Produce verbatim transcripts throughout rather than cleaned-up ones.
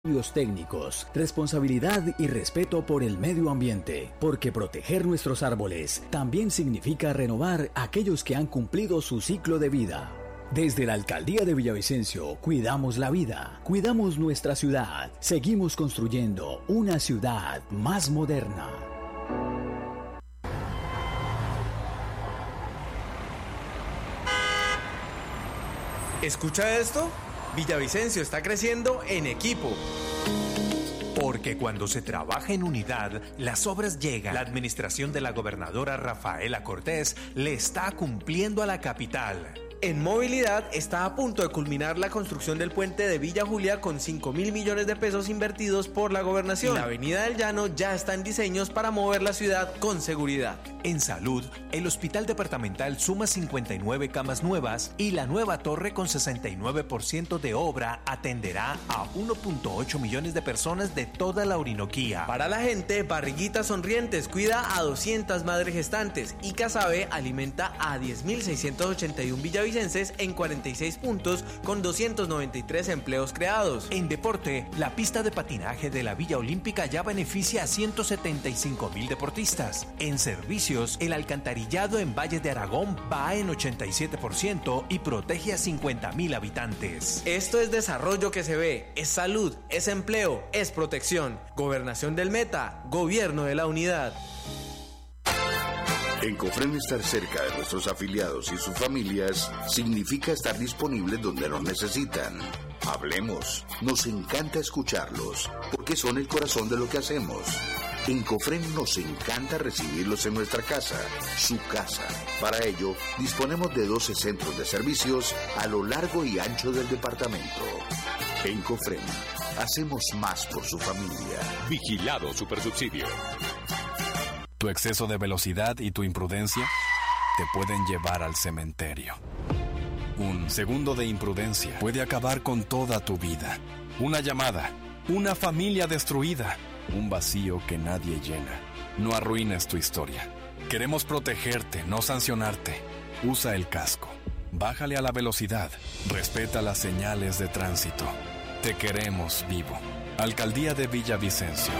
Estudios técnicos, responsabilidad y respeto por el medio ambiente, porque proteger nuestros árboles también significa renovar aquellos que han cumplido su ciclo de vida. Desde la Alcaldía de Villavicencio, cuidamos la vida, cuidamos nuestra ciudad, seguimos construyendo una ciudad más moderna. ¿Escucha esto? Villavicencio está creciendo en equipo. Porque cuando se trabaja en unidad, las obras llegan. La administración de la gobernadora Rafaela Cortés le está cumpliendo a la capital. En movilidad está a punto de culminar la construcción del puente de Villa Julia con cinco mil millones de pesos invertidos por la gobernación. La avenida del Llano ya está en diseños para mover la ciudad con seguridad. En salud, el hospital departamental suma cincuenta y nueve camas nuevas y la nueva torre con sesenta y nueve por ciento de obra atenderá a uno punto ocho millones de personas de toda la Orinoquía. Para la gente, Barriguitas Sonrientes cuida a doscientas madres gestantes y Casabe alimenta a diez mil seiscientos ochenta y uno villavicenses en cuarenta y seis puntos con doscientos noventa y tres empleos creados. En deporte, la pista de patinaje de la Villa Olímpica ya beneficia a ciento setenta y cinco mil deportistas. En servicios, el alcantarillado en Valle de Aragón va en ochenta y siete por ciento y protege a cincuenta mil habitantes. Esto es desarrollo que se ve, es salud, es empleo, es protección. Gobernación del Meta, gobierno de la unidad. En Cofren, estar cerca de nuestros afiliados y sus familias significa estar disponibles donde nos necesitan. Hablemos, nos encanta escucharlos, porque son el corazón de lo que hacemos. En Cofren nos encanta recibirlos en nuestra casa, su casa. Para ello, disponemos de doce centros de servicios a lo largo y ancho del departamento. En Cofren, hacemos más por su familia. Vigilado Supersubsidio. Tu exceso de velocidad y tu imprudencia te pueden llevar al cementerio. Un segundo de imprudencia puede acabar con toda tu vida. Una llamada, una familia destruida, un vacío que nadie llena. No arruines tu historia. Queremos protegerte, no sancionarte. Usa el casco. Bájale a la velocidad. Respeta las señales de tránsito. Te queremos vivo. Alcaldía de Villavicencio.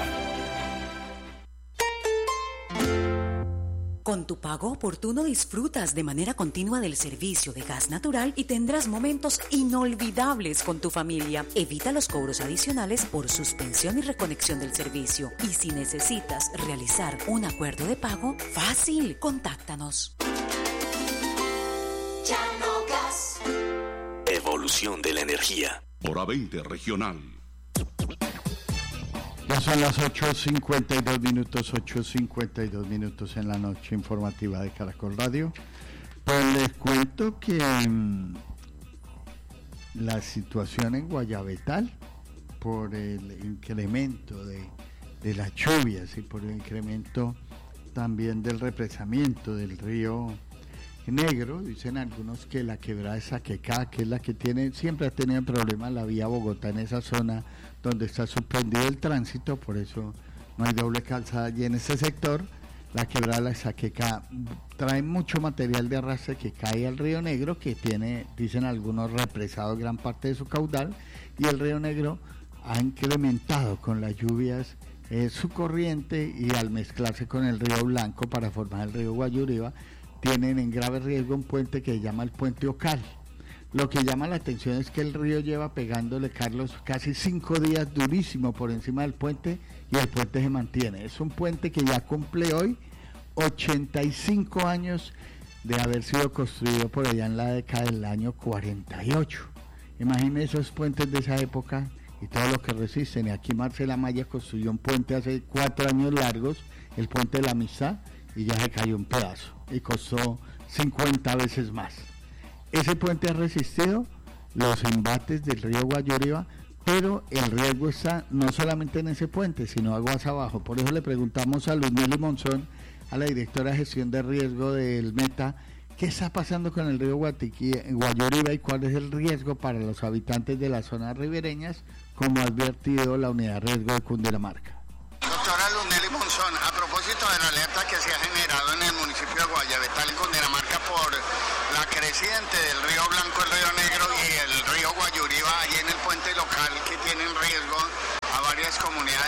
Con tu pago oportuno disfrutas de manera continua del servicio de gas natural y tendrás momentos inolvidables con tu familia. Evita los cobros adicionales por suspensión y reconexión del servicio. Y si necesitas realizar un acuerdo de pago, fácil, contáctanos. Llano Gas. Evolución de la energía. Hora veinte regional. Ya son las ocho cincuenta y dos minutos, ocho cincuenta y dos minutos en la noche informativa de Caracol Radio. Pues les cuento que mmm, la situación en Guayabetal, por el incremento de, de las lluvias y por el incremento también del represamiento del río Negro, dicen algunos que la quebrada de Saquecá, que es la que tiene, siempre ha tenido problemas la vía Bogotá en esa zona donde está suspendido el tránsito, por eso no hay doble calzada allí en ese sector. La quebrada de Saquecá trae mucho material de arrastre que cae al río Negro, que tiene, dicen algunos, represado gran parte de su caudal, y el río Negro ha incrementado con las lluvias eh, su corriente, y al mezclarse con el río Blanco para formar el río Guayuriba, tienen en grave riesgo un puente que se llama el Puente Ocal. Lo que llama la atención es que el río lleva pegándole, Carlos, casi cinco días durísimo por encima del puente, y el puente se mantiene. Es un puente que ya cumple hoy ochenta y cinco años de haber sido construido por allá en la década del año cuarenta y ocho. Imagínense esos puentes de esa época y todo lo que resisten. Y aquí Marcela Maya construyó un puente hace cuatro años largos, el Puente de la Amistad, y ya se cayó un pedazo y costó cincuenta veces más. Ese puente ha resistido los embates del río Guayuriba, pero el riesgo está no solamente en ese puente, sino aguas abajo. Por eso le preguntamos a Luz Nelly Monzón, a la directora de gestión de riesgo del Meta, ¿qué está pasando con el río Guatiquí, Guayuriba, y cuál es el riesgo para los habitantes de las zonas ribereñas, como ha advertido la unidad de riesgo de Cundinamarca? Doctora Luz Nelly Monzón, a propósito de la alerta que se ha generado en el municipio de Guayabetal, en Cundinamarca, por la creciente del río Blanco, el río Negro y el río Guayuriba, ahí en el puente local, que tienen riesgo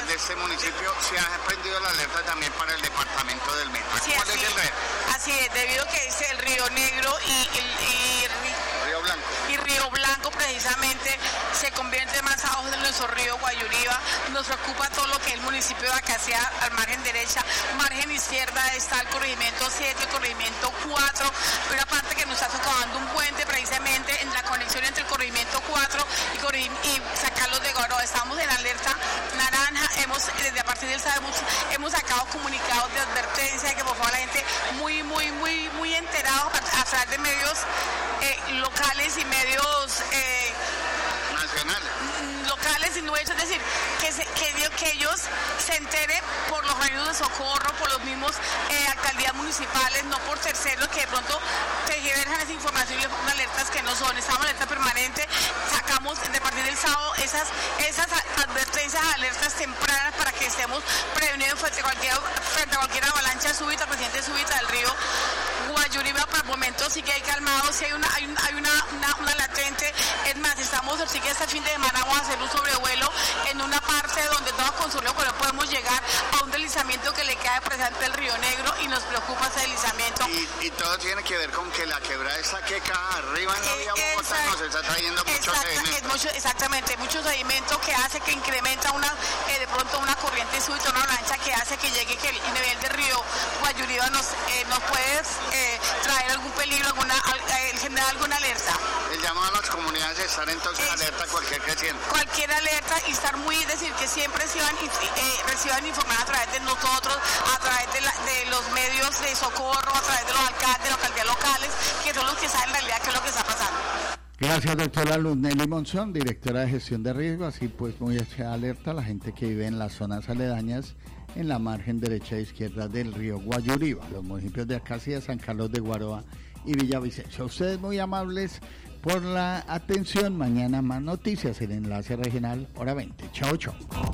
días. De este municipio se ha prendido la alerta también para el departamento del Meta. Sí, ¿Cuál así, es el red? Así es, debido a que es el Río Negro y, y, y Río Blanco. Y Río Blanco precisamente se convierte más abajo de nuestro río Guayuriba. Nos preocupa todo lo que es el municipio de Acacia al margen derecha, margen izquierda está el corregimiento siete, el corregimiento cuatro, una parte que nos está tocando un puente precisamente en la conexión entre el corregimiento cuatro y, corri y San Carlos de Guaroa. Estamos en alerta naranja, hemos desde a partir del sábado hemos, hemos sacado comunicados de advertencia de que por favor la gente muy, muy, muy, muy enterado a, a través de medios eh, locales y medios eh, nacionales. locales y nuestros, es decir, que, se, que, que ellos se enteren por los radios de socorro, por los mismos eh, alcaldías municipales, no por terceros que de pronto te generan esa información y le pongan alertas que no son. Estamos en alerta permanente, sacamos de partir del sábado esas, esas advertencias, alertas tempranas para que estemos prevenidos frente a cualquier, frente a cualquier avalancha súbita, presidente súbita del río Guayuriba. Por el momento sí que hay calmado, sí hay una, hay una, hay una, una, una latente, es más, estamos así que este fin de semana vamos a hacer un sobrevuelo en una parte donde todos con su río podemos llegar a un deslizamiento que le queda presente el Río Negro y nos preocupa ese deslizamiento. Y, y todo tiene que ver con que la quebrada está que acá arriba en la vía Bogotá nos está trayendo mucho exacta, sedimento. mucho, exactamente, mucho sedimento que hace que incrementa una eh, de pronto una corriente súbita, una avalancha que hace que llegue que el nivel del río Guayuriba nos, eh, nos puede eh, traer algún peligro, alguna, eh, generar alguna alerta. El llamado a las comunidades es estar entonces es, alerta a cualquier creciente. Cualquier alerta y estar muy, es decir, que siempre reciban, eh, reciban información a través de nosotros, a través de, la, de los medios de socorro, a través de los alcaldes, de las alcaldías locales, que son los que saben en realidad qué es lo que está pasando. Gracias, doctora Luz Nelly Monzón, directora de gestión de riesgo. Así pues, muy alerta a la gente que vive en las zonas aledañas, en la margen derecha e izquierda del río Guayuriba, los municipios de Acacia, San Carlos de Guaroa y Villavicencio. Ustedes muy amables por la atención. Mañana más noticias, el enlace regional, hora veinte. Chao, chao.